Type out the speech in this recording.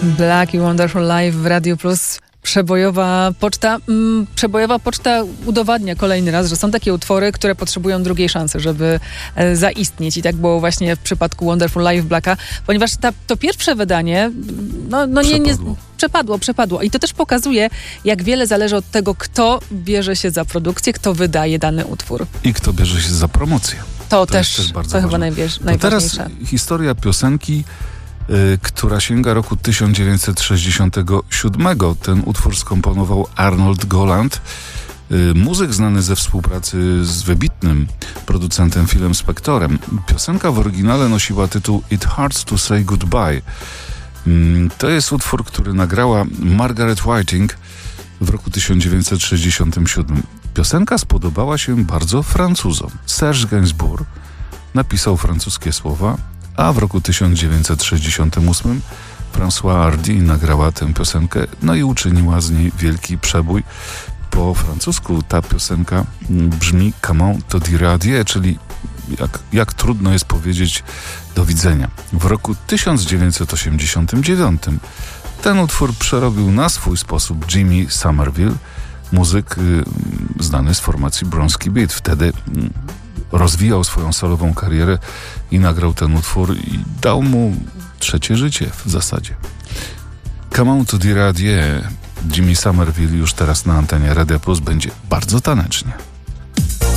Black i Wonderful Life w Radio Plus. Przebojowa poczta udowadnia kolejny raz, że są takie utwory, które potrzebują drugiej szansy, żeby zaistnieć. I tak było właśnie w przypadku Wonderful Life Blacka, ponieważ to pierwsze wydanie przepadło. I to też pokazuje, jak wiele zależy od tego, kto bierze się za produkcję, kto wydaje dany utwór. I kto bierze się za promocję. To też bardzo chyba najważniejsze. Teraz historia piosenki, która sięga roku 1967. Ten utwór skomponował Arnold Goland, muzyk znany ze współpracy z wybitnym producentem Philem Spectorem. Piosenka w oryginale nosiła tytuł It Hurts to Say Goodbye. To jest utwór, który nagrała Margaret Whiting w roku 1967. Piosenka spodobała się bardzo Francuzom. Serge Gainsbourg napisał francuskie słowa, a w roku 1968 Françoise Hardy nagrała tę piosenkę, no i uczyniła z niej wielki przebój. Po francusku ta piosenka brzmi Comment te dire adieu, czyli jak trudno jest powiedzieć do widzenia. W roku 1989 ten utwór przerobił na swój sposób Jimmy Somerville, muzyk znany z formacji Bronski Beat. Wtedy rozwijał swoją solową karierę i nagrał ten utwór i dał mu trzecie życie w zasadzie. Comment te dire adieu, Jimmy Somerville już teraz na antenie Radia Plus będzie bardzo tanecznie.